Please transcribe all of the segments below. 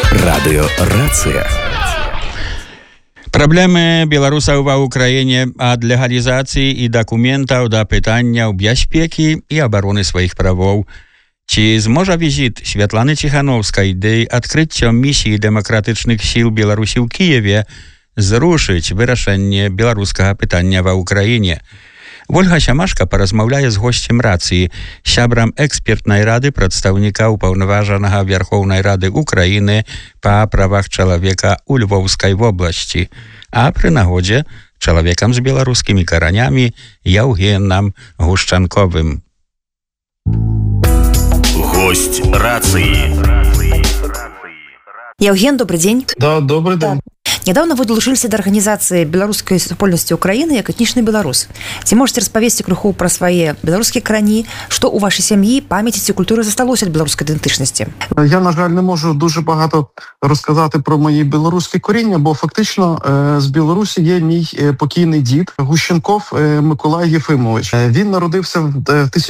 Радыёрацыя. Праблемы беларусаў ва ўкраіне ад легалізацыі і дакументаў да пытанняў бяспекі і абароны сваіх правоў. Ці зможа візіт Святланы Ціхановскай ды адкрыццё місіі дэмакратычных сіл Беларусі ў Кіеве зрушыць вырашэнне беларускага пытання ва ўкраіне? Вольга Сямашка паразмаўляе з госцем рацыі, сябрам экспертнай рады прадстаўніка ўпаўнаважанага Верхоўнай Рады Украіны па правах чалавека ў Львоўскай вобласці, а пры нагодзе чалавекам з беларускімі каранямі Яўгенам Гушчанковым. Гость рацыі. Яўген, добрый день. Да, добрый день. Недавно вы долучились до организации беларускай супольнасці Украины як этнічны беларус. Ці можете распавесці крыху пра свае беларускія карані, што ў вашай сям'і, памяці ці культуры засталося ад беларускай ідэнтычнасці? Я, на жаль, не можу дуже багато розказати про мої білоруські коріння, бо фактично з Білорусі є мій покійний дід Гущенков Миколай Єфимович. Він народився в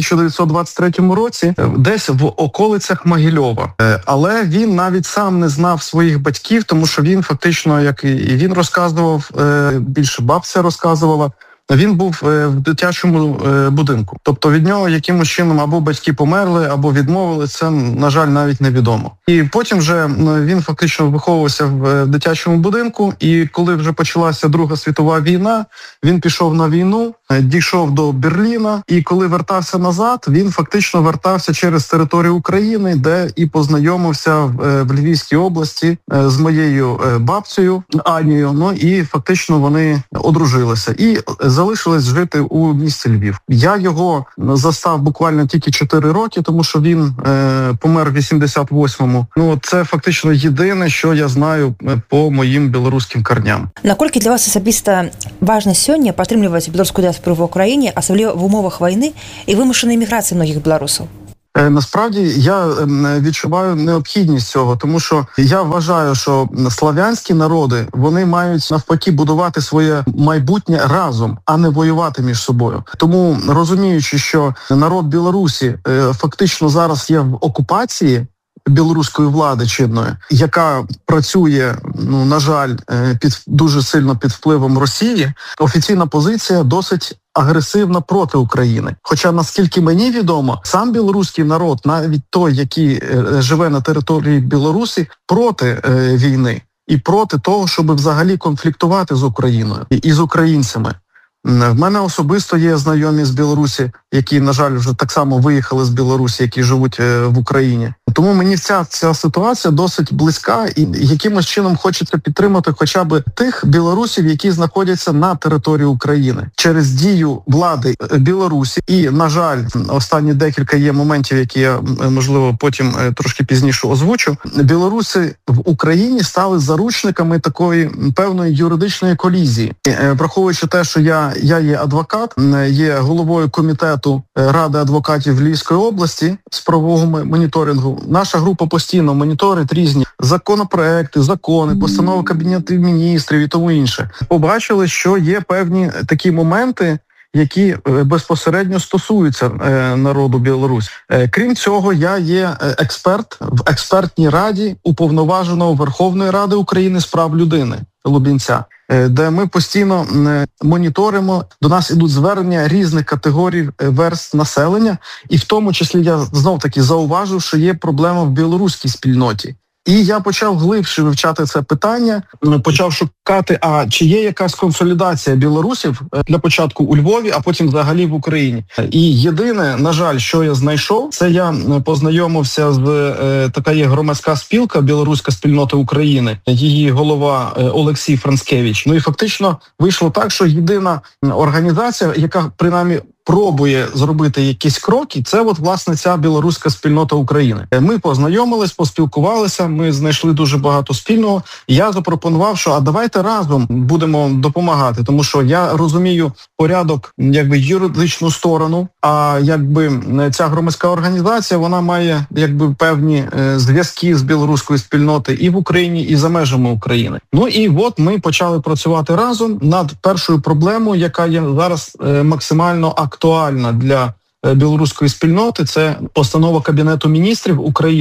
1923 році десь в околицях Могильова. Але він навіть сам не знав своїх батьків, тому що він фактично, як і він розказував, більше бабця розказувала, він був в дитячому будинку. Тобто від нього якимось чином або батьки померли, або відмовили, це, на жаль, навіть невідомо. І потім вже він фактично виховувався в дитячому будинку, і коли вже почалася Друга світова війна, він пішов на війну, дійшов до Берліна, і коли вертався назад, він фактично вертався через територію України, де і познайомився в Львівській області з моєю бабцею Анією, ну і фактично вони одружилися. І залишились жити у місті Львів. Я його застав буквально тільки 4 роки, тому що він помер в 88-му. Ну, це фактично єдине, що я знаю по моїм білоруським корням. Наколькі для вас асабіста важна сёння падтрымліваць беларускую дыаспору в Україні, асабліва в умовах війни і вимушеної міграції многих білорусів? Насправді я відчуваю необхідність цього, тому що я вважаю, що слав'янські народи, вони мають навпаки будувати своє майбутнє разом, а не воювати між собою. Тому, розуміючи, що народ Білорусі фактично зараз є в окупації білоруської влади чинної, яка працює, ну, на жаль, дуже сильно під впливом Росії, офіційна позиція досить агресивна проти України. Хоча, наскільки мені відомо, сам білоруський народ, навіть той, який живе на території Білорусі, проти війни і проти того, щоб взагалі конфліктувати з Україною і з українцями. В мене особисто є знайомі з Білорусі, які, на жаль, вже так само виїхали з Білорусі, які живуть в Україні. Тому мені ця ситуація досить близька, і якимось чином хочеться підтримати хоча б тих білорусів, які знаходяться на території України. Через дію влади Білорусі, і, на жаль, останні декілька є моментів, які я, можливо, потім трошки пізніше озвучу, білоруси в Україні стали заручниками такої певної юридичної колізії. Враховуючи те, що я є адвокат, є головою комітету Ради адвокатів Львівської області з правового моніторингу. Наша група постійно моніторить різні законопроекти, закони, постанови Кабінету міністрів і тому інше. Побачили, що є певні такі моменти, які безпосередньо стосуються народу Білорусі. Крім цього, я є експерт в експертній раді уповноваженого Верховної Ради України з прав людини Лубінця, де ми постійно моніторимо, до нас ідуть звернення різних категорій верств населення, і в тому числі я знов-таки зауважив, що є проблема в білоруській спільноті. І я почав глибше вивчати це питання, почав шукати, а чи є якась консолідація білорусів для початку у Львові, а потім взагалі в Україні. І єдине, на жаль, що я знайшов, це я познайомився з така є громадська спілка «Білоруська спільнота України», її голова Олексій Францкевич. Ну і фактично вийшло так, що єдина організація, яка принаймні пробує зробити якісь кроки, це от, власне, ця білоруська спільнота України. Ми познайомились, поспілкувалися, ми знайшли дуже багато спільного. Я запропонував, що а давайте разом будемо допомагати, тому що я розумію порядок, якби, юридичну сторону, а якби ця громадська організація, вона має якби певні зв'язки з білоруською спільнотою і в Україні, і за межами України. Ну і от ми почали працювати разом над першою проблемою, яка є зараз максимально актуальна для білоруської спільноти. Це постанова Кабінету міністрів України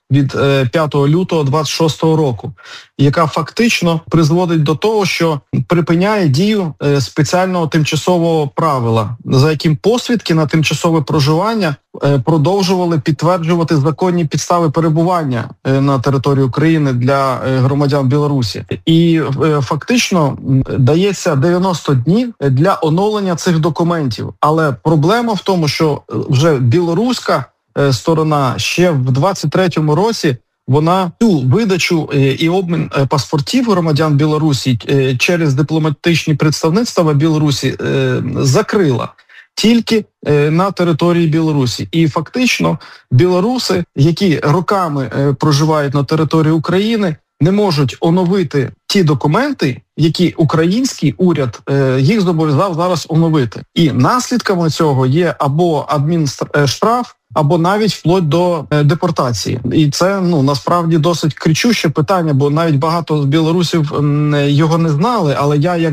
від 5 лютого 26 року, яка фактично призводить до того, що припиняє дію спеціального тимчасового правила, за яким посвідки на тимчасове проживання продовжували підтверджувати законні підстави перебування на території України для громадян Білорусі. І фактично дається 90 днів для оновлення цих документів. Але проблема в тому, що вже білоруська сторона ще в 23-му році вона цю видачу і обмін паспортів громадян Білорусі через дипломатичні представництва Білорусі закрила тільки на території Білорусі. І фактично білоруси, які роками проживають на території України, не можуть оновити ті документи, які український уряд їх зобов'язав зараз оновити. І наслідками цього є або адмінштраф, або навіть вплоть до депортації. І це, насправді досить кричуще питання, бо навіть багато з білорусів його не знали, але я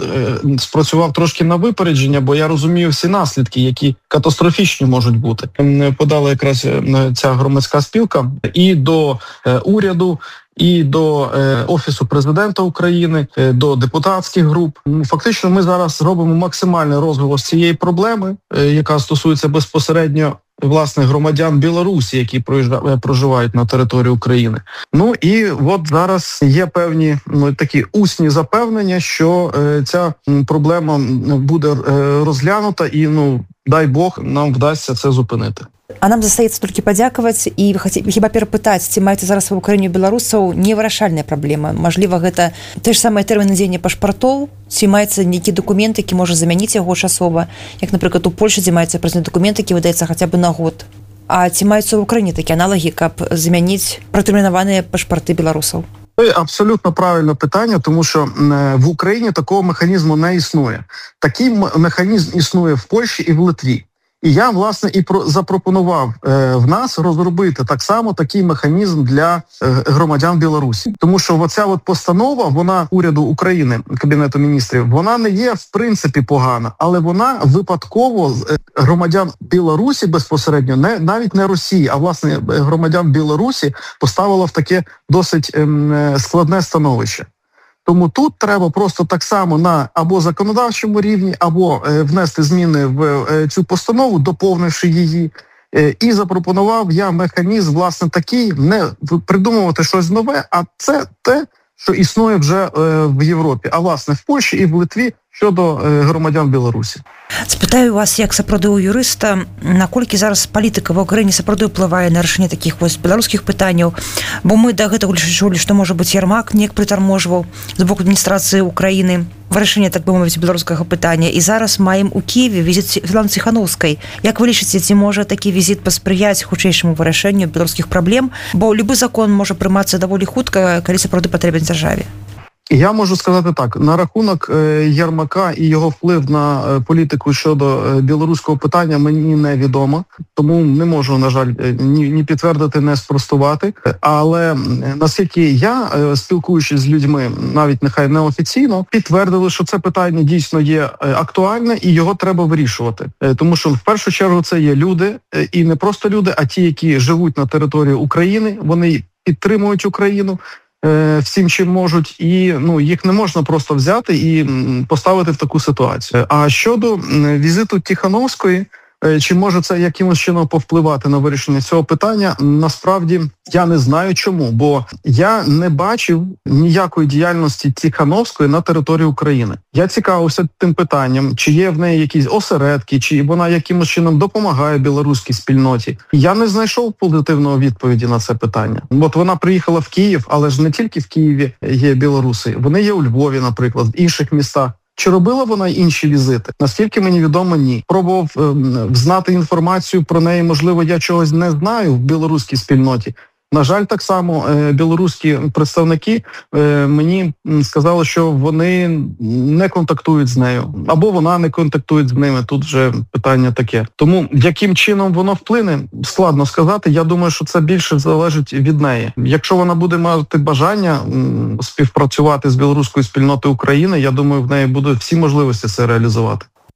спрацював трошки на випередження, бо я розумію всі наслідки, які катастрофічні можуть бути. Подала якраз ця громадська спілка і до уряду, і до Офісу Президента України, до депутатських груп. Фактично ми зараз робимо максимальний розголос цієї проблеми, яка стосується безпосередньо власне громадян Білорусі, які проживають на території України. І от зараз є певні такі усні запевнення, що ця проблема буде розглянута і, дай Бог, нам вдасться це зупинити. А нам застаецца толькі падзякаваць і хіба перапытаць, ці маецца зараз ва ўкраіне беларусаў невырашальныя праблемы. Мажліва, гэта той ж самыя тэрміны дзеяння пашпартоў, ці маецца нейкі дакумент, які можа замяніць яго часова, як, напрыклад, у Польшы, дзе маецца прызнаны дакумент, які выдаецца хаця бы на год. А ці маюцца ў Украіне такія аналагі, каб замяніць пратэрмінаваныя пашпарты беларусаў? Це абсолютно правильне питання, тому що в Україні такого механізму не існує. Такий механізм існує в Польщі і в Литві. І я, власне, запропонував в нас розробити так само такий механізм для громадян Білорусі. Тому що оця постанова, вона уряду України, Кабінету міністрів, вона не є в принципі погана, але вона випадково громадян Білорусі безпосередньо, навіть не Росії, а власне громадян Білорусі поставила в таке досить складне становище. Тому тут треба просто так само на або законодавчому рівні, або внести зміни в цю постанову, доповнивши її. І запропонував я механізм, власне, такий, не придумувати щось нове, а це те, що існує вже в Європі, а власне в Польщі і в Литві щодо громадян Білорусі. Спитаю вас, як сапраўды юрыста, наколькі зараз палітыка ва ўкраіне сапраўды ўплывае на рашэнне такіх беларускіх пытанняў, бо мы да гэтага чулі, што, можа быць, Ярмак неяк прытарможваў з боку адміністрацыі Украіны вырашэнне, так бы мовіць, беларускага пытання. І зараз маем у Киеве візіт Святланы Ціхановскай. Як вы лічыце, ці можа такі візіт паспрыяць хутчэйшаму вырашэнню беларускіх праблем, бо любы закон можа прымацца даволі хутка, калі сапраўды патрэбен дзяржаве? Я можу сказати так, на рахунок Ярмака і його вплив на політику щодо білоруського питання мені невідомо, тому не можу, на жаль, ні підтвердити, ні спростувати. Але наскільки я, спілкуючись з людьми, навіть нехай неофіційно, підтвердили, що це питання дійсно є актуальне і його треба вирішувати. Тому що в першу чергу це є люди, і не просто люди, а ті, які живуть на території України, вони підтримують Україну всім, чим можуть, і їх не можна просто взяти і поставити в таку ситуацію. А щодо візиту Тихановської, чи може це якимось чином повпливати на вирішення цього питання, насправді я не знаю чому, бо я не бачив ніякої діяльності Тихановської на території України. Я цікавився тим питанням, чи є в неї якісь осередки, чи вона якимось чином допомагає білоруській спільноті. Я не знайшов позитивної відповіді на це питання. От вона приїхала в Київ, але ж не тільки в Києві є білоруси, вони є у Львові, наприклад, в інших містах. Чи робила вона інші візити? Наскільки мені відомо, ні. Пробував знати інформацію про неї, можливо, я чогось не знаю в білоруській спільноті. На жаль, так само білоруські представники мені сказали, що вони не контактують з нею. Або вона не контактує з ними. Тут вже питання таке. Тому яким чином воно вплине, складно сказати. Я думаю, що це більше залежить від неї. Якщо вона буде мати бажання співпрацювати з білоруською спільнотою України, я думаю, в неї будуть всі можливості це реалізувати.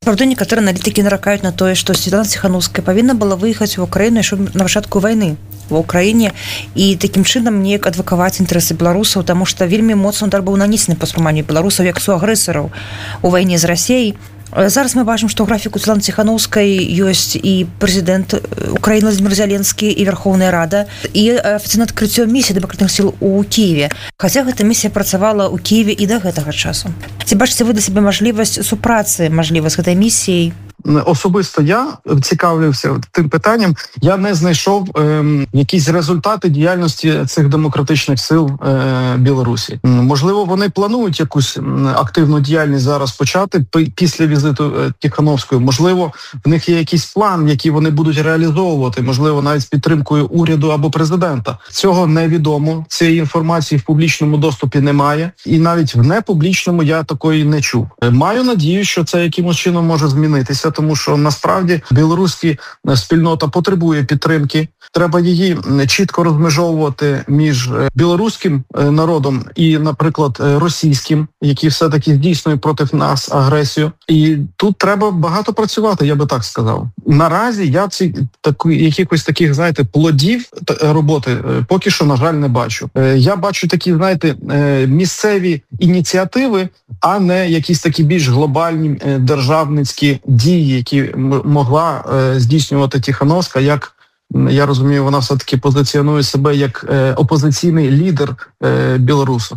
Правда, некаторыя аналітыкі наракаюць на тое, што Святлана Ціханаўская павінна была выехаць у Украіну яшчэ на пачатку вайны ва ўкраіне і такім чынам неяк адвакаваць інтарэсы беларусаў, таму што вельмі моцны удар быў нанесены па ўспрыманню беларусаў як суагрэсараў у вайне з Расіяй. Зараз мы бачым, што ў графіку Святланы Ціханаўскай ёсць і прэзідэнт Украіны Владзімір Зеленскі, і Верховная Рада, і афіцыйнае адкрыццё місіі дэмакратычных сіл у Кіеве. Хаця гэта місія працавала ў Кіеве і да гэтага часу. Ці бачыце вы для сябе мажлівасць супрацы, з гэтай місіяй? Особисто я цікавився тим питанням. Я не знайшов якісь результати діяльності цих демократичних сил Білорусі. Можливо, вони планують якусь активну діяльність зараз почати після візиту Тихановської. Можливо, в них є якийсь план, який вони будуть реалізовувати. Можливо, навіть з підтримкою уряду або президента. Цього невідомо. Цієї інформації в публічному доступі немає. І навіть в непублічному я такої не чув. Маю надію, що це якимось чином може змінитися, тому що насправді білоруська спільнота потребує підтримки. Треба її чітко розмежовувати між білоруським народом і, наприклад, російським, який все-таки здійснює проти нас агресію. І тут треба багато працювати, я би так сказав. Наразі я якихось таких, знаєте, плодів роботи поки що, на жаль, не бачу. Я бачу такі, знаєте, місцеві ініціативи, а не якісь такі більш глобальні державницькі дії, які могла здійснювати Тихановська, як, я розумію, вона все-таки позиціонує себе як опозиційний лідер Білорусу.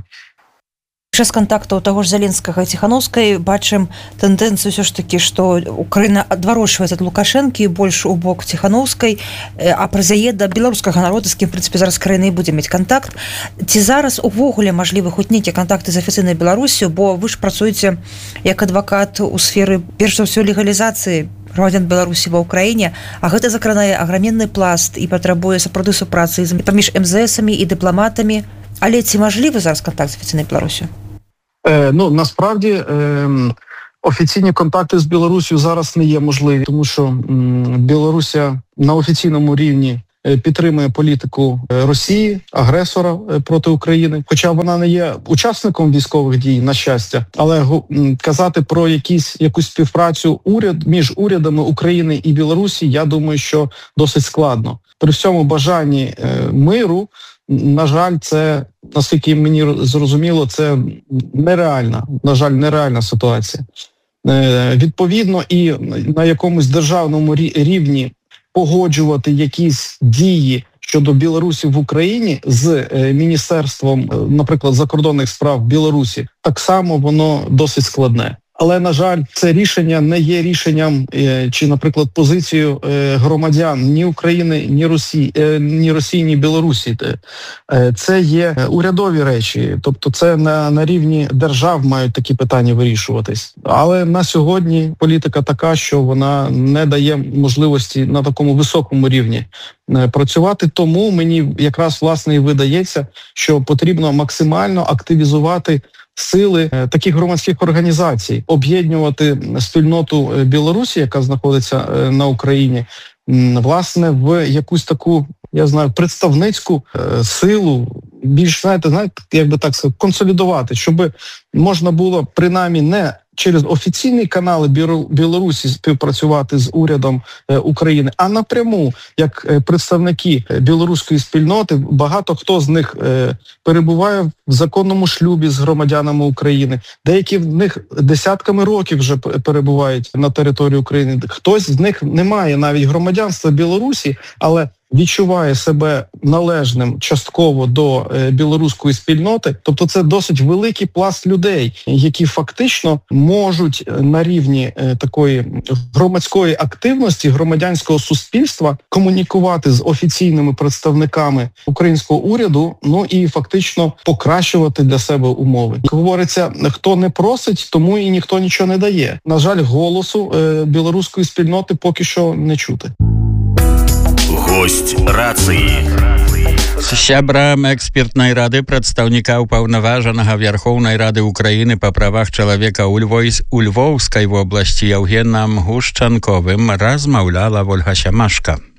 Час контактаў таго ж Зеленскага і Ціхановскай бачым тэндэнцыю ўсё ж такі, што Украіна адварочваецца ад Лукашэнкі больш у бок Ціхановскай, а праз яе да беларускага народа, з кім, в прынцыпе, зараз краіна і будзе мець контакт. Ці зараз увогуле мажлівы хоць нейкія контакты з афіцыйнай Беларусю, бо вы ж працуеце як адвакат у сферы, перш за ўсё, легалізацыі грамадзян Беларусі ва ўкраіне, а гэта закранае аграменны пласт і патрабуе сапраўды супрацы паміж МЗСамі і дыпламатамі. Але ці мажлівы зараз контакт з афіцыйнай Беларусю? Насправді офіційні контакти з Білорусію зараз не є можливі, тому що Білорусія на офіційному рівні підтримує політику Росії, агресора проти України, хоча вона не є учасником військових дій, на щастя. Але казати про якусь співпрацю між урядами України і Білорусі, я думаю, що досить складно. При всьому бажанні миру, на жаль, це, наскільки мені зрозуміло, це нереальна ситуація. Відповідно, і на якомусь державному рівні погоджувати якісь дії щодо Білорусі в Україні з Міністерством, наприклад, закордонних справ Білорусі, так само воно досить складне. Але, на жаль, це рішення не є рішенням чи, наприклад, позицією громадян ні України, ні Росії, ні Білорусі. Це є урядові речі, тобто це на рівні держав мають такі питання вирішуватись. Але на сьогодні політика така, що вона не дає можливості на такому високому рівні працювати. Тому мені якраз, власне, і видається, що потрібно максимально активізувати сили таких громадських організацій, об'єднувати спільноту Білорусі, яка знаходиться на Україні, власне, в якусь таку, я знаю, представницьку силу, більш, знаєте, як би так сказати, консолідувати, щоб можна було принаймні не через офіційні канали Білорусі співпрацювати з урядом України, а напряму, як представники білоруської спільноти, багато хто з них перебуває в законному шлюбі з громадянами України. Деякі в них десятками років вже перебувають на території України. Хтось з них не має навіть громадянства Білорусі, але відчуває себе належним частково до білоруської спільноти. Тобто це досить великий пласт людей, які фактично можуть на рівні такої громадської активності, громадянського суспільства комунікувати з офіційними представниками українського уряду, ну і фактично покращувати для себе умови. Говориться, хто не просить, тому і ніхто нічого не дає. На жаль, голосу білоруської спільноти поки що не чути. Гость рацыі. Сябрам экспертнай рады прадстаўніка ўпаўнаважанага Верхоўнай Рады Украіны па правах чалавека ў Львоўскай вобласці Яўгенам Гушчанковым размаўляла Ольга Сямашка.